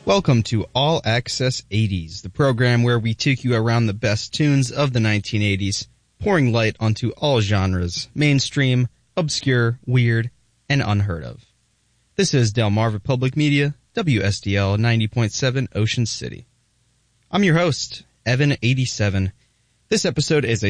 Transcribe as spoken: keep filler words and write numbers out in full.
Welcome to All Access eighties, the program where we take you around the best tunes of the nineteen eighties, pouring light onto all genres, mainstream, obscure, weird, and unheard of. This is Delmarva Public Media, W S D L ninety point seven Ocean City. I'm your host, Evan eighty-seven. This episode is a